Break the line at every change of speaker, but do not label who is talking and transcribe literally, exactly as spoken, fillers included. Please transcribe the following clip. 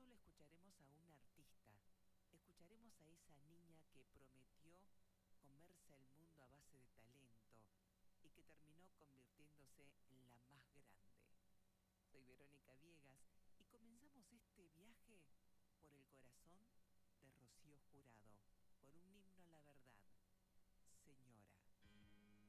solo escucharemos a un artista, escucharemos a esa niña que prometió comerse el mundo a base de talento y que terminó convirtiéndose en la más grande. Soy Verónica Viegas y comenzamos este viaje por el corazón de Rocío Jurado, por un himno a la verdad.